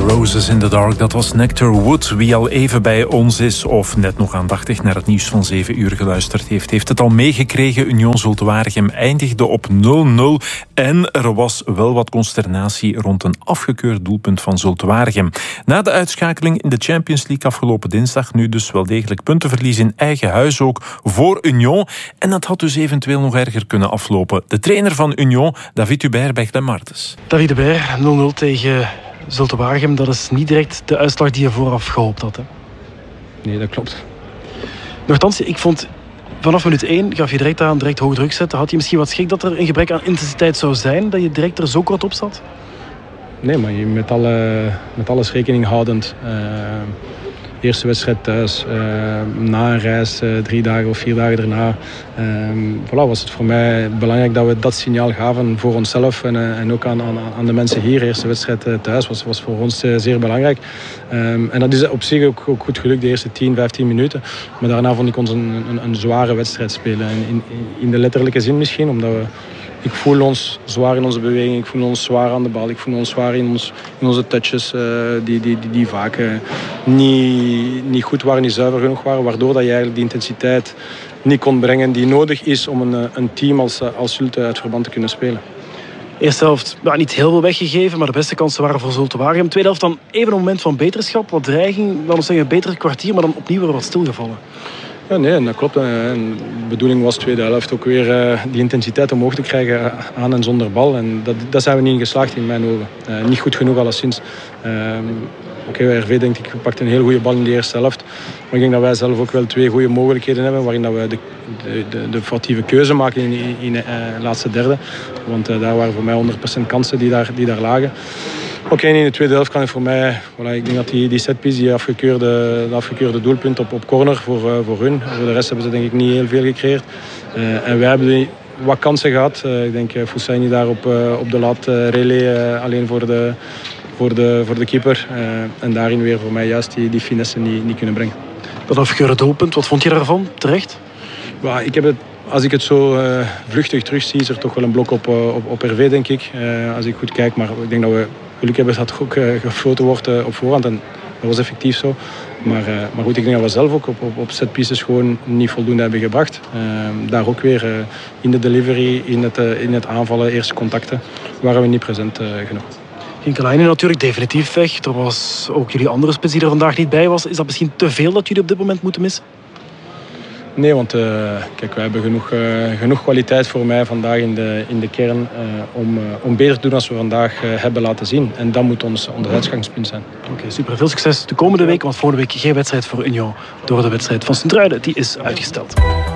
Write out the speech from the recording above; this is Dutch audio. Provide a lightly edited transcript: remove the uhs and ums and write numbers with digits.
Roses in the Dark, dat was Nectar Wood. Wie al even bij ons is of net nog aandachtig naar het nieuws van 7 uur geluisterd heeft, heeft het al meegekregen. Union Zulte-Waregem eindigde op 0-0 en er was wel wat consternatie rond een afgekeurd doelpunt van Zulte-Waregem. Na de uitschakeling in de Champions League afgelopen dinsdag nu dus wel degelijk puntenverlies in eigen huis ook voor Union. En dat had dus eventueel nog erger kunnen aflopen. De trainer van Union, David Hubert bij Glen Martens. David Hubert, 0-0 tegen Zulte-Waregem, dat is niet direct de uitslag die je vooraf gehoopt had, hè? Nee, dat klopt. Nochtans, ik vond vanaf minuut 1 gaf je direct hoog druk zetten. Had je misschien wat schrik dat er een gebrek aan intensiteit zou zijn, dat je direct er zo kort op zat? Nee, maar met alles rekening houdend. Eerste wedstrijd thuis, na een reis, 3 dagen of 4 dagen daarna. Was het voor mij belangrijk dat we dat signaal gaven voor onszelf en ook aan de mensen hier. De eerste wedstrijd thuis was voor ons zeer belangrijk. En dat is op zich ook goed gelukt, de eerste 10, 15 minuten. Maar daarna vond ik ons een zware wedstrijd spelen. In de letterlijke zin misschien, omdat ik voel ons zwaar in onze beweging, ik voel ons zwaar aan de bal, ik voel ons zwaar in onze touches die vaak niet goed waren, niet zuiver genoeg waren, waardoor dat je eigenlijk die intensiteit niet kon brengen die nodig is om een team als Zulte uit verband te kunnen spelen. Eerste helft niet heel veel weggegeven, maar de beste kansen waren voor Zulte-Waregem. Tweede helft dan even een moment van beterschap, wat dreiging, dan zeggen een beter kwartier, maar dan opnieuw weer wat stilgevallen. Ja, nee, dat klopt. De bedoeling was tweede helft ook weer die intensiteit omhoog te krijgen aan en zonder bal. En dat zijn we niet in geslaagd in mijn ogen. Niet goed genoeg alleszins. RV denkt ik pakte een heel goede bal in de eerste helft. Maar ik denk dat wij zelf ook wel 2 goede mogelijkheden hebben waarin dat we de foutieve keuze maken in de laatste derde. Want daar waren voor mij 100% kansen die daar lagen. In de tweede helft kan het voor mij... ik denk dat die setpiece, die afgekeurde doelpunt op corner voor hun. Voor de rest hebben ze denk ik niet heel veel gecreëerd. En wij hebben wat kansen gehad. Ik denk Foussaini daar op de lat, relay alleen voor de keeper. En daarin weer voor mij juist die finesse niet kunnen brengen. Dat afgekeurde doelpunt, wat vond je daarvan? Terecht? Als ik het zo vluchtig terugzie, is er toch wel een blok op RV, denk ik. Als ik goed kijk, maar ik denk dat we geluk hebben dat er ook gefloten wordt op voorhand. En dat was effectief zo. Maar goed, ik denk dat we zelf ook op setpieces gewoon niet voldoende hebben gebracht. Daar ook weer in de delivery, in het aanvallen, eerste contacten, waren we niet present genoeg. Ginkelainen natuurlijk definitief weg. Er was ook jullie andere spits die er vandaag niet bij was. Is dat misschien te veel dat jullie op dit moment moeten missen? Nee, want kijk, wij hebben genoeg kwaliteit voor mij vandaag in de kern om beter te doen als we vandaag hebben laten zien. En dat moet ons uitgangspunt zijn. Oké, super. Veel succes de komende week, want volgende week geen wedstrijd voor Union door de wedstrijd van Sint-Truiden. Die is uitgesteld.